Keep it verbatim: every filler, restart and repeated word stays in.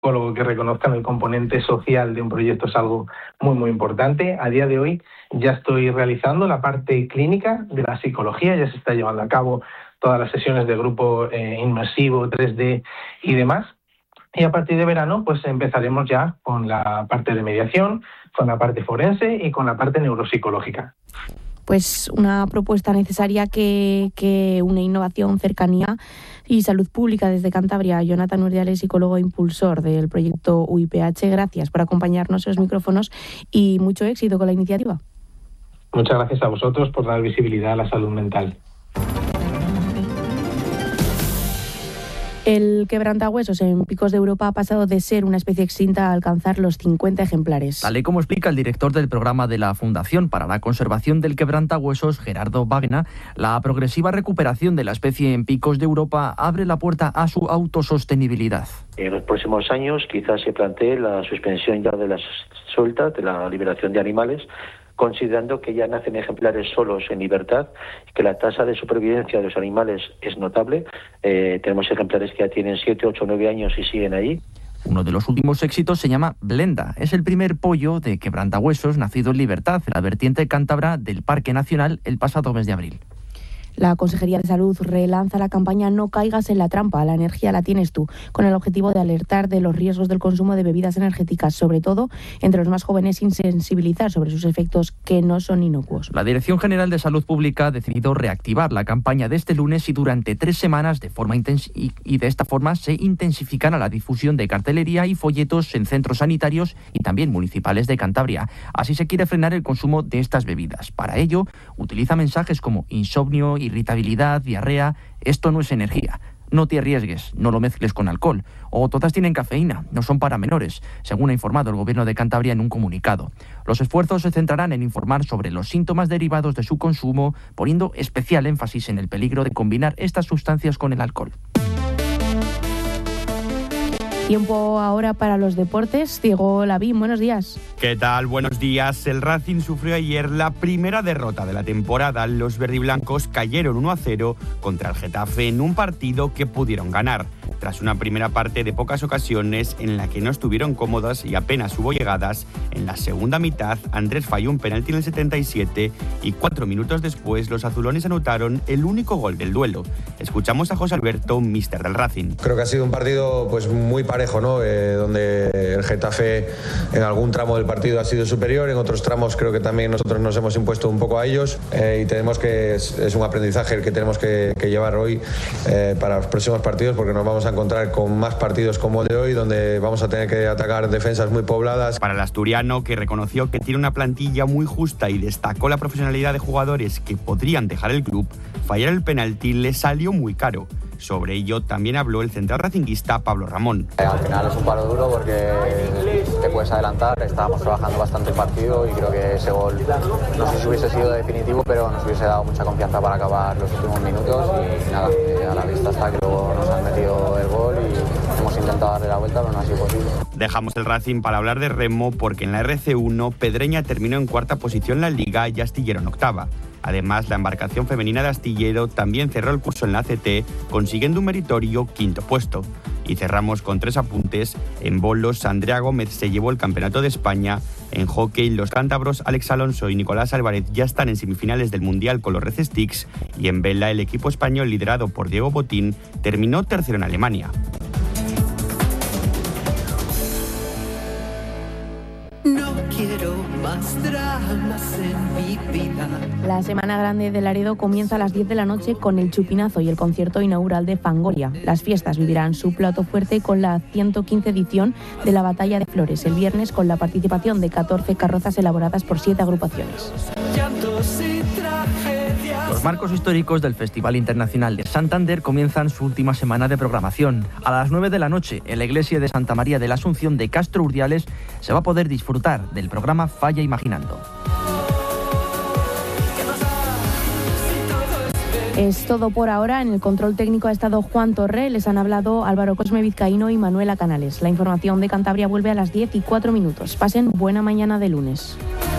psicólogo que reconozcan el componente social de un proyecto es algo muy, muy importante. A día de hoy ya estoy realizando la parte clínica de la psicología, ya se está llevando a cabo todas las sesiones de grupo eh, inmersivo, tres D y demás. Y a partir de verano pues empezaremos ya con la parte de mediación, con la parte forense y con la parte neuropsicológica. Pues una propuesta necesaria que, que une innovación, cercanía y salud pública desde Cantabria. Jonathan Urdiales, psicólogo e impulsor del proyecto U I P H, gracias por acompañarnos en los micrófonos y mucho éxito con la iniciativa. Muchas gracias a vosotros por dar visibilidad a la salud mental. El quebrantahuesos en Picos de Europa ha pasado de ser una especie extinta a alcanzar los cincuenta ejemplares. Tal y como explica el director del programa de la Fundación para la Conservación del Quebrantahuesos, Gerardo Wagner, la progresiva recuperación de la especie en Picos de Europa abre la puerta a su autosostenibilidad. En los próximos años quizás se plantee la suspensión ya de las sueltas, de la liberación de animales, considerando que ya nacen ejemplares solos en libertad, que la tasa de supervivencia de los animales es notable. Eh, tenemos ejemplares que ya tienen siete, ocho, nueve años y siguen ahí. Uno de los últimos éxitos se llama Blenda. Es el primer pollo de quebrantahuesos nacido en libertad en la vertiente cántabra del Parque Nacional el pasado mes de abril. La Consejería de Salud relanza la campaña No caigas en la trampa, la energía la tienes tú, con el objetivo de alertar de los riesgos del consumo de bebidas energéticas, sobre todo entre los más jóvenes, y sensibilizar sobre sus efectos que no son inocuos. La Dirección General de Salud Pública ha decidido reactivar la campaña de este lunes y durante tres semanas de forma intens- y, y de esta forma se intensificará la difusión de cartelería y folletos en centros sanitarios y también municipales de Cantabria. Así se quiere frenar el consumo de estas bebidas. Para ello, utiliza mensajes como insomnio, irritabilidad, diarrea. Esto no es energía. No te arriesgues, no lo mezcles con alcohol. O todas tienen cafeína, no son para menores, según ha informado el Gobierno de Cantabria en un comunicado. Los esfuerzos se centrarán en informar sobre los síntomas derivados de su consumo, poniendo especial énfasis en el peligro de combinar estas sustancias con el alcohol. Tiempo ahora para los deportes. Diego Lavín, buenos días. ¿Qué tal? Buenos días. El Racing sufrió ayer la primera derrota de la temporada. Los verdiblancos cayeron uno a cero contra el Getafe en un partido que pudieron ganar. Tras una primera parte de pocas ocasiones en la que no estuvieron cómodas y apenas hubo llegadas, en la segunda mitad Andrés falló un penalti en el setenta y siete y cuatro minutos después los azulones anotaron el único gol del duelo. Escuchamos a José Alberto, míster del Racing. Creo que ha sido un partido pues muy parejo, ¿no? Eh, donde el Getafe en algún tramo del partido ha sido superior, en otros tramos creo que también nosotros nos hemos impuesto un poco a ellos eh, y tenemos que es, es un aprendizaje el que tenemos que, que llevar hoy eh, para los próximos partidos, porque nos vamos a encontrar con más partidos como el de hoy, donde vamos a tener que atacar defensas muy pobladas. Para el asturiano, que reconoció que tiene una plantilla muy justa y destacó la profesionalidad de jugadores que podrían dejar el club, fallar el penalti le salió muy caro. Sobre ello también habló el central racinguista Pablo Ramón. Eh, al final es un palo duro porque te puedes adelantar, estábamos trabajando bastante el partido y creo que ese gol no sé si hubiese sido definitivo, pero nos hubiese dado mucha confianza para acabar los últimos minutos y nada, eh, a la vista está que luego nos han metido el gol y hemos intentado darle la vuelta, pero no ha sido posible. Dejamos el Racing para hablar de remo porque en la R C uno Pedreña terminó en cuarta posición en la Liga y Astillero en octava. Además, la embarcación femenina de Astillero también cerró el curso en la A C T, consiguiendo un meritorio quinto puesto. Y cerramos con tres apuntes. En bolos, Andrea Gómez se llevó el Campeonato de España. En hockey, los cántabros Alex Alonso y Nicolás Álvarez ya están en semifinales del Mundial con los Red Sticks. Y en vela, el equipo español liderado por Diego Botín terminó tercero en Alemania. No quiero más dramas en mi vida. La Semana Grande de Laredo comienza a las diez de la noche con el Chupinazo y el concierto inaugural de Fangoria. Las fiestas vivirán su plato fuerte con la ciento quince edición de la Batalla de Flores, el viernes con la participación de catorce carrozas elaboradas por siete agrupaciones. Los marcos históricos del Festival Internacional de Santander comienzan su última semana de programación. A las nueve de la noche, en la iglesia de Santa María de la Asunción de Castro Urdiales, se va a poder disfrutar del programa Falla Imaginando. Es todo por ahora. En el control técnico ha estado Juan Torre, les han hablado Álvaro Cosme Vizcaíno y Manuela Canales. La información de Cantabria vuelve a las diez y cuatro minutos. Pasen buena mañana de lunes.